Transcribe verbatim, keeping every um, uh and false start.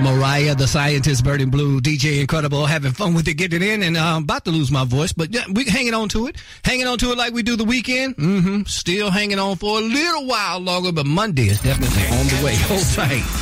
Mariah, the scientist, Burning Blue, D J Incredible, having fun with it, getting in, and I'm uh, about to lose my voice, but yeah, we hanging on to it. Hanging on to it like we do the weekend. Mm-hmm. Still hanging on for a little while longer, but Monday is definitely on the way. Hold tight.